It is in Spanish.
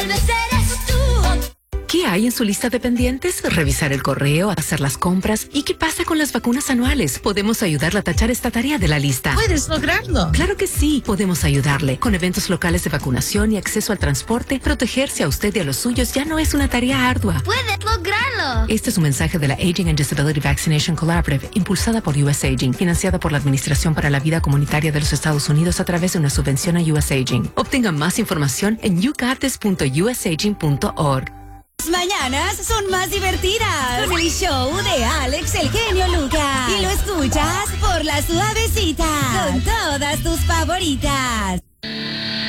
debe ser eso tú. ¿Qué hay en su lista de pendientes? Revisar el correo, hacer las compras. ¿Y qué pasa con las vacunas anuales? Podemos ayudarle a tachar esta tarea de la lista. ¿Puedes lograrlo? Claro que sí, podemos ayudarle. Con eventos locales de vacunación y acceso al transporte, protegerse a usted y a los suyos ya no es una tarea ardua. ¡Puedes lograrlo! Este es un mensaje de la Aging and Disability Vaccination Collaborative, impulsada por US Aging, financiada por la Administración para la Vida Comunitaria de los Estados Unidos a través de una subvención a US Aging. Obtenga más información en yougotis.usaging.org. Mañanas son más divertidas con el show de Alex el genio Lucas y lo escuchas por La Suavecita con todas tus favoritas.